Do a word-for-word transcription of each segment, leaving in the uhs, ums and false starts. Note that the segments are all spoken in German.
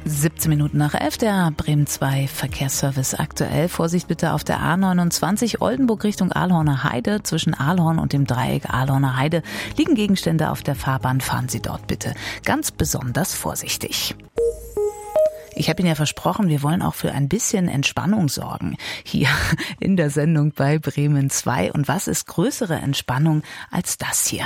siebzehn Minuten nach elf, der Bremen zwei Verkehrsservice aktuell. Vorsicht bitte auf der A neunundzwanzig Oldenburg Richtung Ahlhorner Heide. Zwischen Ahlhorn und dem Dreieck Ahlhorner Heide liegen Gegenstände auf der Fahrbahn. Fahren Sie dort bitte ganz besonders vorsichtig. Ich habe Ihnen ja versprochen, wir wollen auch für ein bisschen Entspannung sorgen hier in der Sendung bei Bremen zwei. Und was ist größere Entspannung als das hier?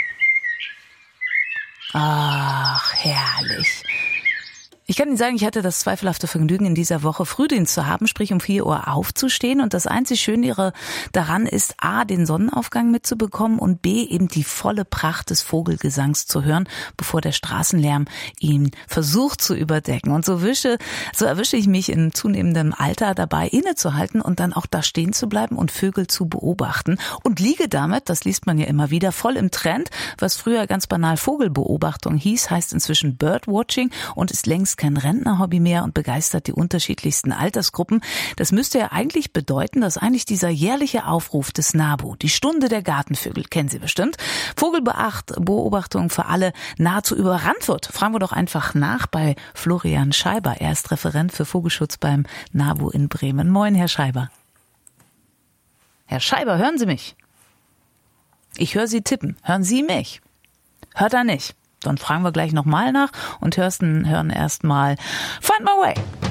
Ach, herrlich. Ich kann Ihnen sagen, ich hatte das zweifelhafte Vergnügen, in dieser Woche Frühdienst zu haben, sprich um vier Uhr aufzustehen. Und das einzig Schöne daran ist, A, den Sonnenaufgang mitzubekommen und B, eben die volle Pracht des Vogelgesangs zu hören, bevor der Straßenlärm ihn versucht zu überdecken. Und so wische, so erwische ich mich in zunehmendem Alter dabei, innezuhalten und dann auch da stehen zu bleiben und Vögel zu beobachten. Und liege damit, das liest man ja immer wieder, voll im Trend. Was früher ganz banal Vogelbeobachtung hieß, heißt inzwischen Birdwatching und ist längst kein Rentnerhobby mehr und begeistert die unterschiedlichsten Altersgruppen. Das müsste ja eigentlich bedeuten, dass eigentlich dieser jährliche Aufruf des NABU, die Stunde der Gartenvögel, kennen Sie bestimmt, Vogelbeobachtung für alle nahezu überrannt wird. Fragen wir doch einfach nach bei Florian Scheiber. Er ist Referent für Vogelschutz beim NABU in Bremen. Moin, Herr Scheiber. Herr Scheiber, hören Sie mich? Ich höre Sie tippen. Hören Sie mich? Hört er nicht? Dann fragen wir gleich nochmal nach und hören erst mal Find My Way.